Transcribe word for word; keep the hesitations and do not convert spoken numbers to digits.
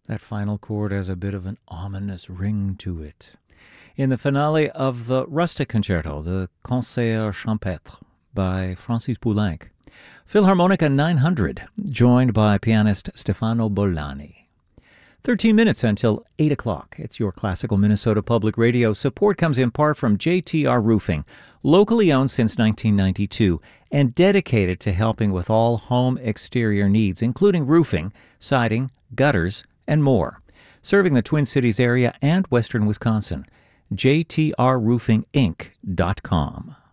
That final chord has a bit of an ominous ring to it. In the finale of the Rustic Concerto, the Concert Champêtre by Francis Poulenc, Philharmonica nine hundred, joined by pianist Stefano Bollani. thirteen minutes until eight o'clock. It's your Classical Minnesota Public Radio. Support comes in part from J T R Roofing, locally owned since nineteen ninety-two, and dedicated to helping with all home exterior needs, including roofing, siding, gutters, and more. Serving the Twin Cities area and western Wisconsin. J T R roofing inc dot com.